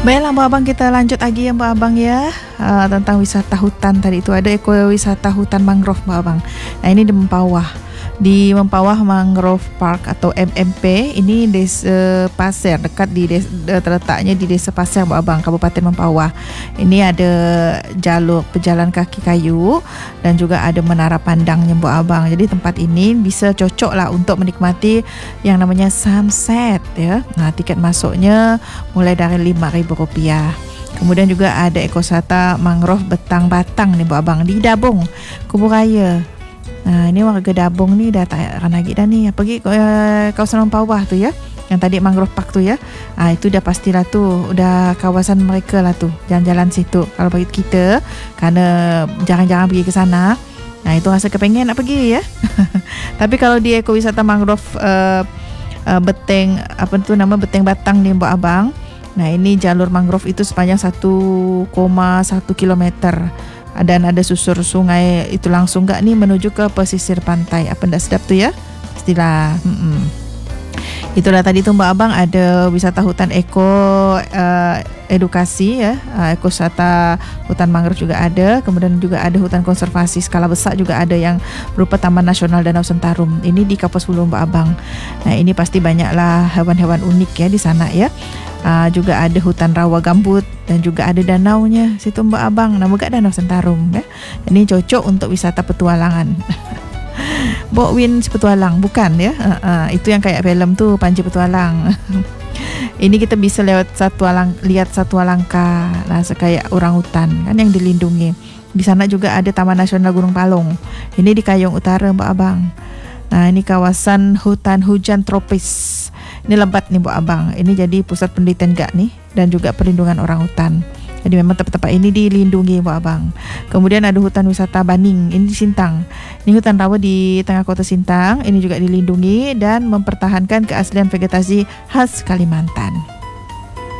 Baiklah Mbak Abang, kita lanjut lagi ya Mbak Abang ya. Tentang wisata hutan tadi itu, ada ekowisata hutan mangrove Mbak Abang. Nah ini di Mempawah. Di Mempawah Mangrove Park atau MMP, ini desa Pasir, dekat terletaknya di desa Pasir Mbak Abang, Kabupaten Mempawah. Ini ada jalur pejalan kaki kayu dan juga ada menara pandangnya Mbak Abang. Jadi tempat ini bisa cocok lah untuk menikmati yang namanya sunset ya. Nah, tiket masuknya mulai dari RM5,000. Kemudian juga ada ekosata mangrove Betang Batang nih Mbak Abang di Dabung, Kubur Raya. Nah, ini warga Dabung ni dah tak akan lagi dah ni pergi kawasan Mempawah tu ya. Yang tadi mangrove park tu ya. Itu dah pastilah tu, udah kawasan mereka lah tu. Jalan-jalan situ. Kalau bagi kita, kerana jarang-jarang pergi ke sana, nah itu rasa kepengen nak pergi ya. Tapi kalau di ekowisata mangrove Beteng, apa tu nama, Beteng Batang ni Mbak Abang. Nah, ini jalur mangrove itu sepanjang 1,1 kilometer. Dan ada susur sungai itu langsung gak nih menuju ke pesisir pantai. Apa ndak sedap tu ya? Pastilah. Itulah tadi tu Mbak Abang, ada wisata hutan edukasi ya, ekosata hutan mangrove juga ada. Kemudian juga ada hutan konservasi skala besar juga ada yang berupa Taman Nasional Danau Sentarum. Ini di Kapuas Hulu Mbak Abang. Nah, ini pasti banyaklah hewan-hewan unik ya di sana ya. Juga ada hutan rawa gambut dan juga ada danaunya situ Mbak Abang, nama gak Danau Sentarum ya. Ini cocok untuk wisata petualangan. Bokwin petualang bukan ya. Itu yang kayak filem tu, Panji Petualang. Ini kita bisa lihat satwa langka lah, kayak orang hutan kan yang dilindungi. Di sana juga ada Taman Nasional Gunung Palung. Ini di Kayong Utara Mbak Abang. Nah, ini kawasan hutan hujan tropis. Ini lebat nih Mbak Abang. Ini jadi pusat penelitian gak nih, dan juga perlindungan orang hutan. Jadi memang tempat-tempat ini dilindungi Mbak Abang. Kemudian ada hutan wisata Baning, ini di Sintang. Ini hutan rawa di tengah kota Sintang. Ini juga dilindungi dan mempertahankan keaslian vegetasi khas Kalimantan.